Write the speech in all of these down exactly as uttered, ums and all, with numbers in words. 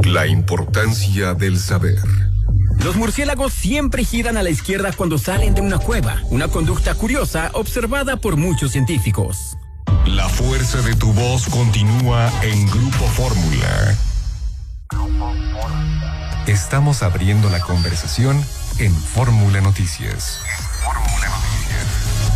La importancia del saber. Los murciélagos siempre giran a la izquierda cuando salen de una cueva, una conducta curiosa observada por muchos científicos. La fuerza de tu voz continúa en Grupo Fórmula. Estamos abriendo la conversación en Fórmula Noticias. Fórmula Noticias.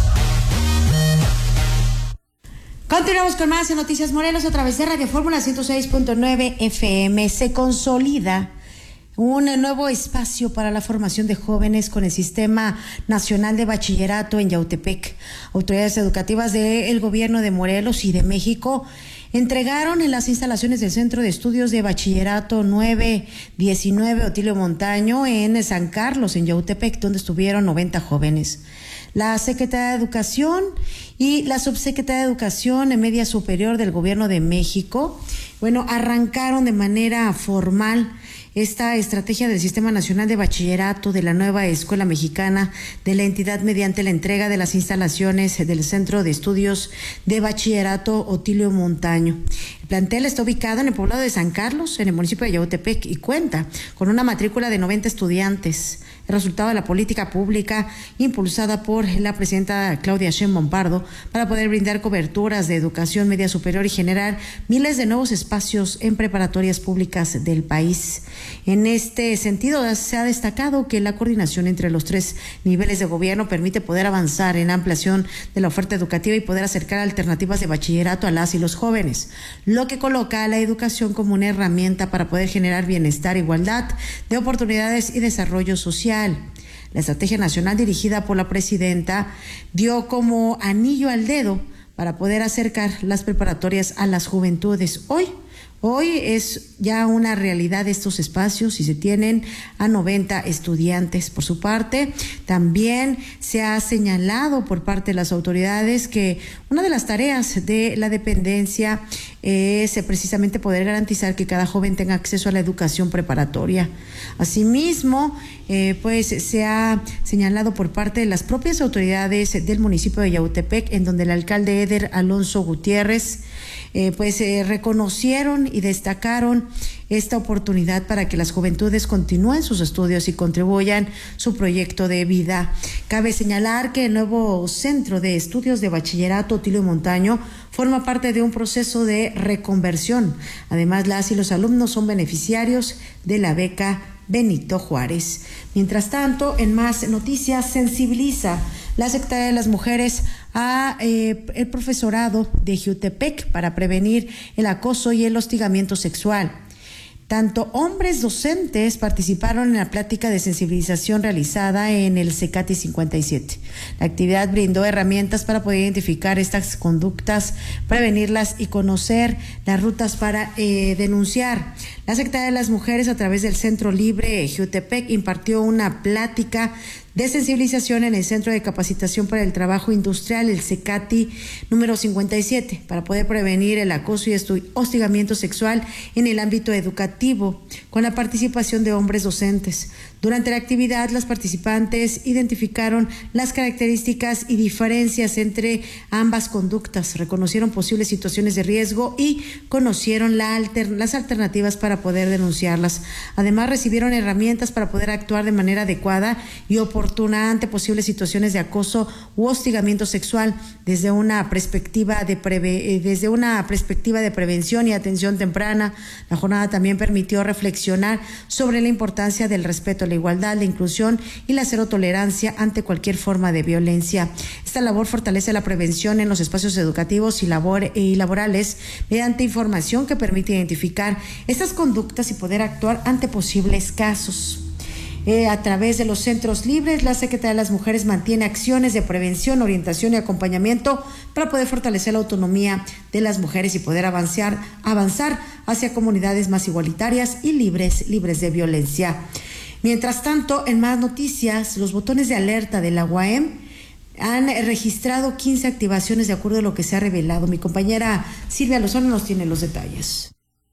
Continuamos con más en Noticias Morelos a través de Radio Fórmula ciento seis punto nueve F M. Se consolida un nuevo espacio para la formación de jóvenes con el Sistema Nacional de Bachillerato en Yautepec. Autoridades educativas del gobierno de Morelos y de México entregaron en las instalaciones del Centro de Estudios de Bachillerato nueve diecinueve Otilio Montaño en San Carlos, en Yautepec, donde estuvieron noventa jóvenes. La Secretaría de Educación y la Subsecretaría de Educación en Media Superior del Gobierno de México, bueno, arrancaron de manera formal esta estrategia del Sistema Nacional de Bachillerato de la nueva Escuela Mexicana de la entidad mediante la entrega de las instalaciones del Centro de Estudios de Bachillerato Otilio Montaño. El plantel está ubicado en el poblado de San Carlos, en el municipio de Yautepec, y cuenta con una matrícula de noventa estudiantes. El resultado de la política pública impulsada por la presidenta Claudia Sheinbaum Pardo para poder brindar coberturas de educación media superior y generar miles de nuevos espacios en preparatorias públicas del país. En este sentido, se ha destacado que la coordinación entre los tres niveles de gobierno permite poder avanzar en la ampliación de la oferta educativa y poder acercar alternativas de bachillerato a las y los jóvenes, lo que coloca a la educación como una herramienta para poder generar bienestar, igualdad de oportunidades y desarrollo social. La estrategia nacional dirigida por la presidenta dio como anillo al dedo para poder acercar las preparatorias a las juventudes. Hoy, hoy es ya una realidad estos espacios y se tienen a noventa estudiantes. Por su parte, también se ha señalado por parte de las autoridades que una de las tareas de la dependencia es precisamente poder garantizar que cada joven tenga acceso a la educación preparatoria. Asimismo, eh, pues se ha señalado por parte de las propias autoridades del municipio de Yautepec, en donde el alcalde Eder Alonso Gutiérrez eh, pues eh, reconocieron y destacaron esta oportunidad para que las juventudes continúen sus estudios y contribuyan su proyecto de vida. Cabe señalar que el nuevo Centro de Estudios de Bachillerato Otilio Montaño forma parte de un proceso de reconversión. Además, las y los alumnos son beneficiarios de la beca Benito Juárez. Mientras tanto, en más noticias, sensibiliza la Secretaría de las Mujeres a eh, el profesorado de Jiutepec para prevenir el acoso y el hostigamiento sexual. Tanto hombres docentes participaron en la plática de sensibilización realizada en el CECATI cincuenta y siete. La actividad brindó herramientas para poder identificar estas conductas, prevenirlas y conocer las rutas para eh, denunciar. La Secretaría de las Mujeres, a través del Centro Libre Jiutepec, impartió una plática de sensibilización en el Centro de Capacitación para el Trabajo Industrial, el CECATI número cincuenta y siete, para poder prevenir el acoso y hostigamiento sexual en el ámbito educativo, con la participación de hombres docentes. Durante la actividad, las participantes identificaron las características y diferencias entre ambas conductas, reconocieron posibles situaciones de riesgo y conocieron la alter, las alternativas para poder denunciarlas. Además, recibieron herramientas para poder actuar de manera adecuada y oportuna ante posibles situaciones de acoso u hostigamiento sexual desde una perspectiva de preve, desde una perspectiva de prevención y atención temprana. La jornada también permitió reflexionar sobre la importancia del respeto a la igualdad, la inclusión y la cero tolerancia ante cualquier forma de violencia. Esta labor fortalece la prevención en los espacios educativos y, labor, y laborales mediante información que permite identificar estas conductas y poder actuar ante posibles casos. Eh, a través de los centros libres, la Secretaría de las Mujeres mantiene acciones de prevención, orientación y acompañamiento para poder fortalecer la autonomía de las mujeres y poder avanzar, avanzar hacia comunidades más igualitarias y libres, libres de violencia. Mientras tanto, en más noticias, los botones de alerta de la U A M han registrado quince activaciones de acuerdo a lo que se ha revelado. Mi compañera Silvia Lozano nos tiene los detalles.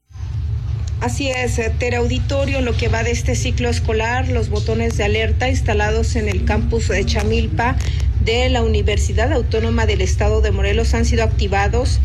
Así es, Tere Auditorio, lo que va de este ciclo escolar, los botones de alerta instalados en el campus de Chamilpa de la Universidad Autónoma del Estado de Morelos han sido activados